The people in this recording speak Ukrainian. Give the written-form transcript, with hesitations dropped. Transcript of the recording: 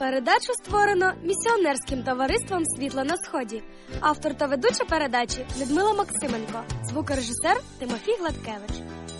Передачу створено місіонерським товариством «Світло на Сході». Автор та ведуча передачі Людмила Максименко. Звукорежисер Тимофій Гладкевич.